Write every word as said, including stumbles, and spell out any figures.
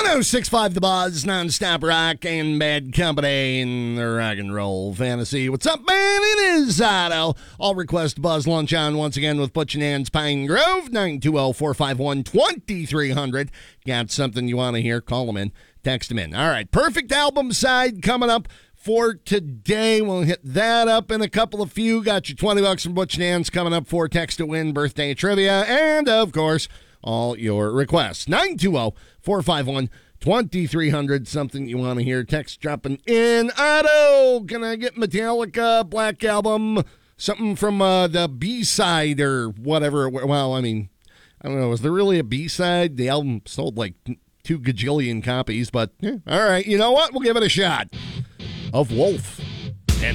oh six point five The Buzz, nonstop rock and bad company in the rock and roll fantasy. What's up, man? It is Otto. I'll request Buzz Lunch on once again with Butch and Ann's Pine Grove, nine two zero, four five one, two three zero zero. Got something you want to hear? Call them in. Text them in. All right, perfect album side coming up for today. We'll hit that up in a couple of few. Got you twenty bucks from Butch and Ann's coming up for Text to Win birthday trivia. And, of course, all your requests. nine two zero, four five one, two three zero zero. Something you want to hear. Text dropping in. Otto, can I get Metallica, Black Album, something from uh, the B-side or whatever? Well, I mean, I don't know. Is there really a B-side? The album sold like two gajillion copies, but yeah. All right. You know what? We'll give it a shot. Of Wolf.